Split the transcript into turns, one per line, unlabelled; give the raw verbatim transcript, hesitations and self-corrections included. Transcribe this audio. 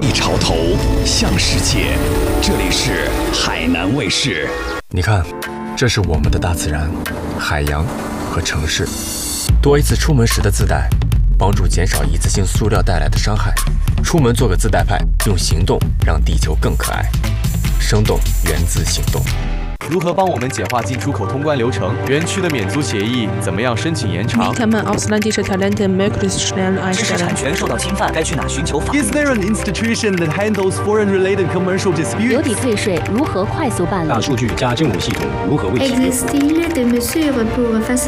一潮头向世界，这里是海南卫视。
你看，这是我们的大自然、海洋和城市。多一次出门时的自带，帮助减少一次性塑料带来的伤害。出门做个自带派，用行动让地球更可爱。生动源自行动。
如何帮我们简化进出口通关流程？园区的免租协议怎么样申请延长？
Wie kann man ausländische Talente möglichst schnell
知识
einstellen?
产权受到侵犯，该去哪寻求法律？
Is there an institution that handles foreign-related commercial
留
disputes?
抵退税如何快速办理？
大数据加政务系统如何为其？
Existe-t-il des mesures pour